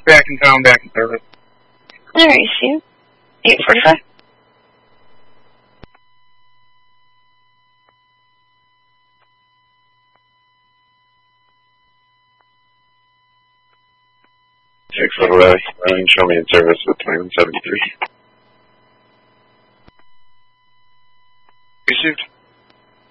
Back in town, back in service. Alright, see you. 8:45. Little Valley, show me in service with 2173. Received.